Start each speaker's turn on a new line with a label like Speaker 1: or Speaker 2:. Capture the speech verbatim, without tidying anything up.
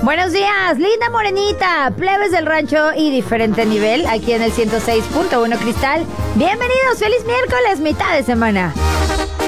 Speaker 1: Buenos días, linda morenita, plebes del rancho y diferente nivel, aquí en el ciento seis punto uno Cristal. Bienvenidos, feliz miércoles, mitad de semana.